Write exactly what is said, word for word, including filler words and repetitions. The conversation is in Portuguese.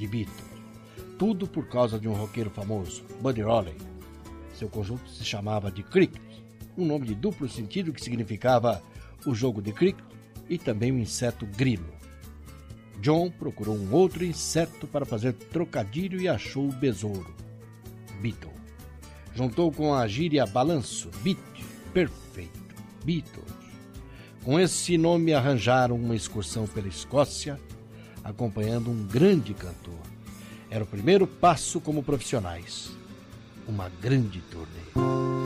de Beatles. Tudo por causa de um roqueiro famoso, Buddy Holly. Seu conjunto se chamava de Cricket, um nome de duplo sentido que significava o jogo de cricket e também o inseto grilo. John procurou um outro inseto para fazer trocadilho e achou o besouro, Beetle. Juntou com a gíria balanço, beat, perfeito, Beatles. Com esse nome arranjaram uma excursão pela Escócia, acompanhando um grande cantor. Era o primeiro passo como profissionais. Uma grande turnê.